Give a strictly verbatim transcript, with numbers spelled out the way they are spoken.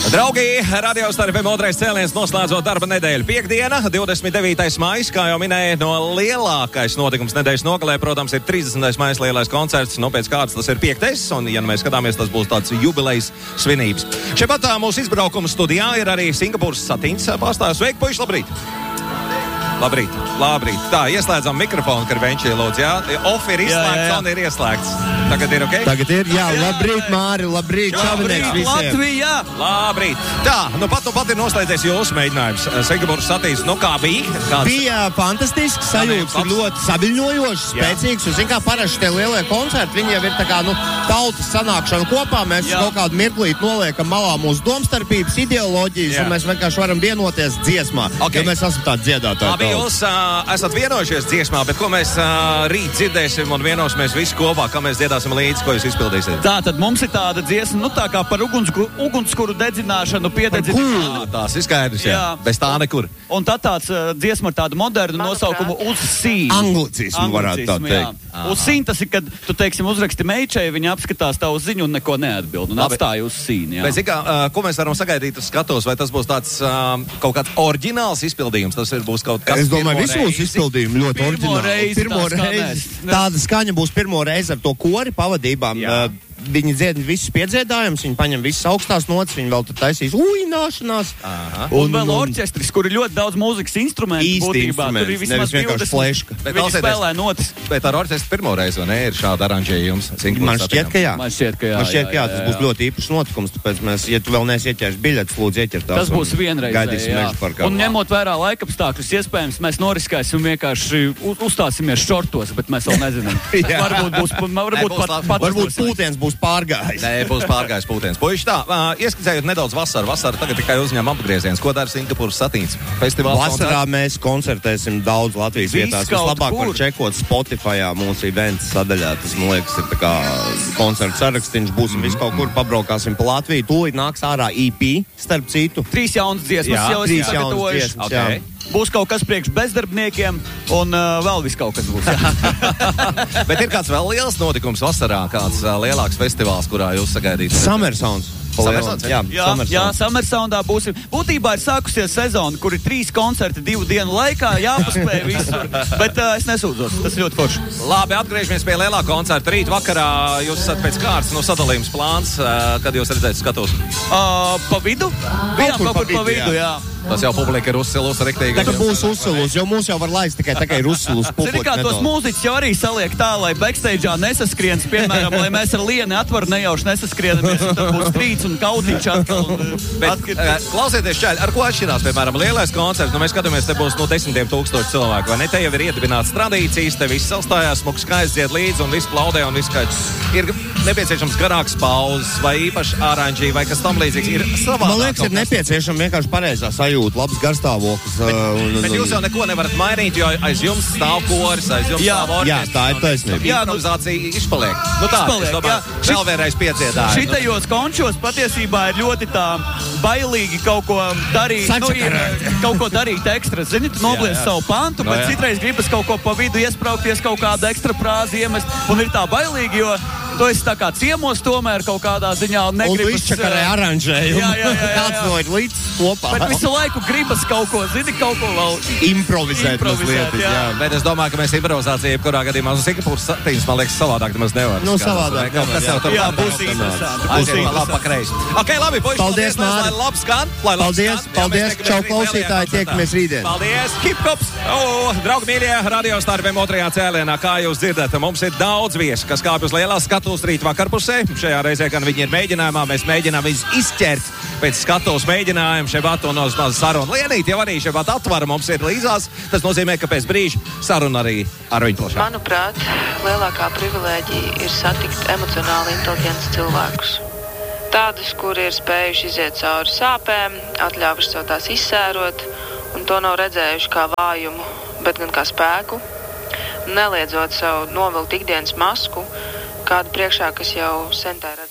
Draugi, Radio Star F M otrais cēliens noslēdzot darba nedēļu. Piektdiena, divdesmit devītais maijs, kā jau minēja, no lielākais notikums nedēļas nogalē, protams, ir trīsdesmitais maijs lielais koncerts, no pēc kāds tas ir piektais, un, ja mēs skatāmies, tas būs tāds jubilejas svinības. Šeit mūsu izbraukuma studijā ir arī Singapūras satīns pārstāvs. Sveiki, puiši, labrīt! Labrīt, labrīt. Tā, ieslēdzam mikrofonu, Karvenčī, lūdzu, jā. Off ir izslēgts, jā, jā. Un ir ieslēgts. Tagad ir ok? Tagad ir, jā, labrīt, Māri, labrīt, čavinieks visiem. Latvijā! Labrīt. Tā, nu pat nu pat ir noslēdzies jūsu mēģinājums. Singapūras satīns, nu kā bija? Kāds... Bija fantastisks, sajūts ir ļoti saviļņojošs, spēcīgs, un zin kā parasti tie lielie koncerti, viņi jau ir tā kā, nu, tautas sanākšana kopā, mēs jā. Kaut kādu mirklīt noliekam malā mūsu domstarpības, ideoloģijas, jā. Un mēs vienkārši varam vienoties dziesmā, okay. Jo mēs esam tādi dziedātāji. Jūs uh, esat vienojušies dziesmā, bet ko mēs uh, rīt dzirdēsim un vienosimies visi kopā, kā mēs dziedāsim līdzi, ko jūs izpildīsiet? Tā tad mums ir tāda dziesma, nu tā kā par ugunskuru, ugunskuru dedzināšanu, piededzināšanu. Tās ir skaidrs, jā. jā. Bez tā nekur. Un tad tāds uh, dziesma ar tādu modernu nosaukumu uz sīnu. Anglicismu varētu tā teikt. Uz sīnu tas ir, kad tu, teiksim, uzraksti meičai, viņa apskatās tavu ziņu un neko neatbild. Un atstāja uz sīnu, jā. Bet, zin kā, uh, ko mēs varam sagaidīt uz skatos? Vai tas būs tāds uh, kaut kāds oriģināls izpildījums? Tas ir, būs kaut kas... Es domāju, visu mūsu izpildījumu ļoti oriģināli. Reizi, pirmo reizi. Tāda skaņa būs pirmo reizi ar to kori pavadībām. Uh, viņi dzied visus piedziedājumus, viņi paņem visas augstās notas, viņi vēl tur taisīs uināšanās. Un, un vēl orķestris, kur ir ļoti daudz mūzikas instrumentu. Īsti instrumenti, tur ir vismaz vienkārši fleška. Viņi spēlē notis. Bet ar orķestri pirmo reizi, vai ne, ir šāda aranžējums? Man šķiet, ka jā. Man šķiet, ka jā. Man šķiet, ka jā, tas būs ļoti īpašs notikums, tāpēc mēs, ja tu vēl neesi ieķēris biļetes, lūdzu ieķer tās. Tas būs vienreiz, jā. Un ņemot vērā laikapstākļus, iespējams, mēs noriskēsim vienkārši uzstāsimies šortos, bet mēs vēl nezinām. Varbūt būs, varbūt pat, pat, varbūt pūtiens būs pārgājis. Nē, būs pārgājis pūtiens. Puiši tā, uh, ieskicējot nedaudz vasaru. Vasara tagad tikai uzņem apgrieziens. Ko dara Singapūras satīns? Festivāls vasarā koncerts? Mēs koncertēsim daudz Latvijas Viss vietās. Vislabāk var čekot Spotifyā mūsu events sadaļā. Tas, man liekas, ir tā kā koncertu sarakstīns. Būsim mm. visu kaut kur, pabraukāsim pa Latviju. Tūlīt nāks ārā E P, starp citu. Trīs jaunas dziesmas jā, jau trīs jaunas dziesmas, okay. jā. Būs kaut kas priekš bezdarbniekiem, un uh, vēl viss kaut kas būs. Bet ir kāds vēl liels notikums vasarā, kāds uh, lielāks festivāls, kurā jūs sagaidīt? Summer Sounds. Summersound, jā, jā, jā Summersoundā būsim. Būtībā ir sākusies sezona, kur ir trīs koncerti divu dienu laikā, jāpaspēj visur. Bet uh, es nesūdzos, tas ļoti forši. Labi, atgriežamies pie lielā koncerta. Rīt vakarā jūs esat pēc kārtas no sadalījums plāns, uh, kad jūs redzēt skatos? Uh, pa vidu? Jā, kaut kur pa vidu, jā. Tas jau publika ir uzsilus riktīgi. Tā kā būs uzsilus, jo mūs jau var laist tikai tā, ka ir uzsilus publika. Zini, kā tos mūziķus jau arī saliek tā, lai backstage'ā nesaskriens, piemēram, lai mēs ar Lieni atvaru nejauši nesaskrienam, tad būs trīts un kautiņš atkal. Bet, atkal. Klausieties, čaļi, ar ko atšķirās, piemēram, lielais koncerts? Nu, mēs skatāmies, te būs no desmitiem tūkstoši cilvēku, vai ne? Te jau ir iedibināts tradīcijas, te viss salstājās, smuks skaists dzied līdzi un viss plaudē un viss skaits. Ir nepieciešams garāks pauzes vai īpaši aranžī vai kas tam līdzīgs. Ir savādāk. Man liekas, ir nepieciešama vienkārši pareizā sajūta, labs garstāvoklis. Bet, uh, un, bet jūs jau neko nevarat mainīt, jo aiz jums stāv koris, aiz jums jā, stāv orķestris. Jā, tā ir taisnība. Jā, improvizācija izpaliek. Nu tā, izpaliek, es domāju, vēl Šit, vienreiz pieciedāju. Šitajos končos patiesībā ir ļoti tā bailīgi kaut ko darīt. Nu, ir, kaut ko darīt ekstra. Zini, tu noblies savu pantu, no, bet jā. Citreiz gribas kaut ko pa vidu iespraukties, kaut kādu ekstra prāzi iemest. Un ir tā bailīgi, jo tu esi tā kā ciemos tomēr kaut kādā ziņā un negribas... Un tu izčakarē aranžējumu. Jā, jā, jā, jā, jā. Kāds no ir līdz kopā. Bet visu laiku gribas kaut ko, zini, kaut ko vēl... Improvizēt, improvizēt mazliet, jā. jā. Bet es domāju, ka mēs improvizāciju jebkurā gadījumā uz Singapūras satīns, man liekas, savādāk nemaz nevar. Nu, savādāk. Kā, kas jau tur jā, būs interesanti. Būs labi pa kreisi. Ok, labi, puiši, paldies, lai labi skan. Paldies, paldies, čau klausītāji, tiekamies rītdien. Paldies, hip-hops. O, draugi mīļie, Radio Star F M otrajā cēlienā, kā jūs dzirdat, mums ir daudz viesu, kas kāpj uz lielās skatuves rīt vakarpusē. Šajā reizē, kad viņi ir mēģinājumā, mēs mēģinām viņus izķert pēc skatuves mēģinājumu. Šebat un uz mazu sarunu. Lienīt jau arī šebat atvara mums ir līdzās. Tas nozīmē, ka pēc brīža saruna arī ar viņu plašāk. Manuprāt, lielākā privilēģija ir satikt emocionāli inteliģentus cilvēkus. Tādus, kuri ir spējuši iziet cauri sāpēm, atļāvuši sev tās izsērot un to nav redzējuši kā vājumu, bet gan kā spēku, neliedzot sev novilkt ikdienas masku, kādu priekšā, kas jau sen tā redz.